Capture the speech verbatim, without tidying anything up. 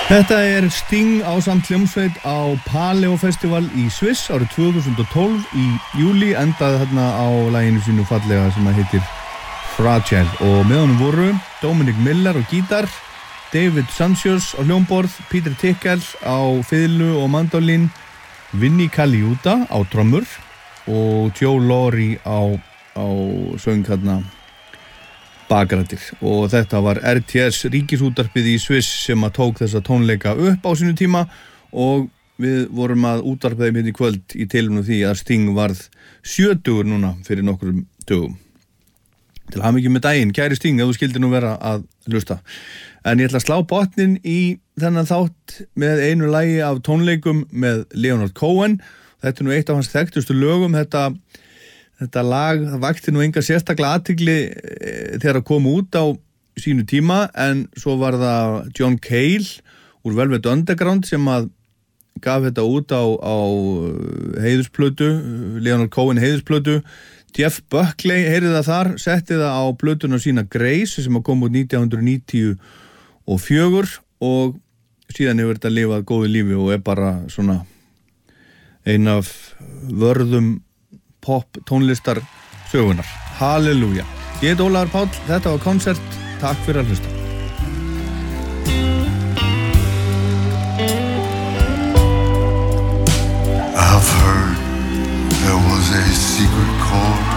Þetta er Sting ásamt hljómsveit á Paleo Festival í Sviss árið tvö þúsund og tólf í júlí, endaði þarna á laginu sínu fallega sem að heitir Fragile og með honum voru Dominic Miller á gítar, David Sancious á hljómborð, Peter Tickell á fiðlu og mandolin, Vinnie Colaiuta á trommur og Joe Laurie á, á söng þarna bakrættir og þetta var R T S ríkisútvarpið í Sviss sem að tók þessa tónleika upp á sínu tíma og við vorum að útvarpa þeim hérna í kvöld í tilefni því að Sting varð sjötugur núna fyrir nokkrum dögum. Til hamingju með daginn, kæri Sting, ef þú skildir nú vera að hlusta. En ég ætla að slá botnin í þennan þátt með einu lagi af tónleikum með Leonard Cohen. Þetta er nú eitt af hans þekktustu lögum, þetta Þetta lag vakti nú enga sérstaklega athygli þegar að koma út á sínu tíma en svo var það John Cale úr Velvet Underground sem að gaf þetta út á, á heiðursplötu, Leonard Cohen heiðursplötu. Jeff Buckley heyrði það þar, setti það á plötuna sína Grace sem að koma út nítján hundruð níutíu og fjögur og síðan hefur þetta lifað góðu lífi og er bara svona ein af vörðum pop tónlistar sögunar. Halleluja. Ég heit Ólafur Páll, þetta var koncert. Takk fyrir að hlusta. I've heard there was a secret chord